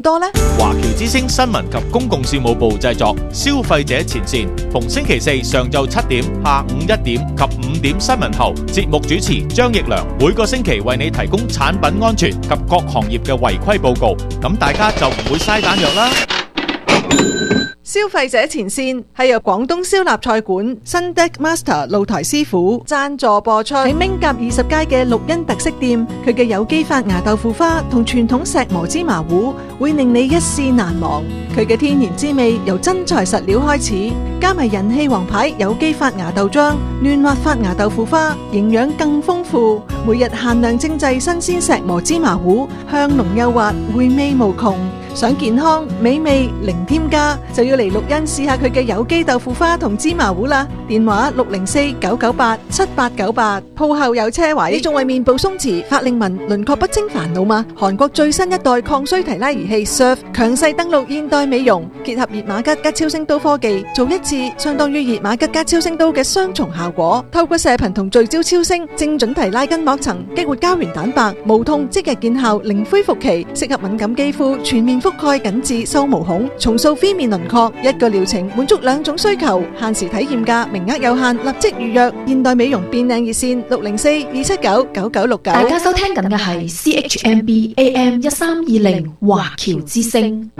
多呢？ 華僑之聲新聞及公共事務部製作，消費者前線，逢星期四上晝7點、下午1點及5點新聞後，節目主持張奕良每個星期為你提供產品安全及各行業嘅違規報告，咁大家就唔會嘥彈藥啦。 消費者前線係由廣東燒臘菜館新 Deck Master 露台師傅贊助播出。喺明甲20街嘅綠茵特色店，佢嘅有機發芽豆腐花同傳統石磨芝麻糊會令你一試難忘。佢嘅天然滋味由真材實料開始，加埋人氣王牌有機發芽豆漿、嫩滑發芽豆腐花，營養更豐富。每日限量精製新鮮石磨芝麻糊，香濃幼滑，回味無窮。想健康美味零添加，就要嚟綠茵試下佢嘅有機豆腐花同芝麻糊啦。電話604-998-7898，鋪後有車位。你仲為面部鬆弛、法令紋、輪廓不清煩惱嗎？韓國最新一代抗衰提拉儀器 Surf 強勢登陸現代美容，結合熱瑪吉加超聲刀科技，做一次相當於熱瑪吉加超聲刀嘅雙重效果。透過射頻同聚焦超聲，精準提拉筋膜層，激活膠原蛋白，無痛即日見效，零恢復期，適合敏感肌膚，全面覆蓋緊致收毛孔，重塑phía面輪廓，一個療程滿足2種需求，限時體驗價，名額有限，立即預約。現代美容變靚熱線604-279-9969。 大家收聽緊嘅係 CHMB AM1320 華僑之聲。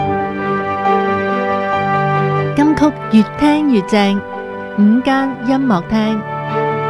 金曲越聽越正，午間音樂廳。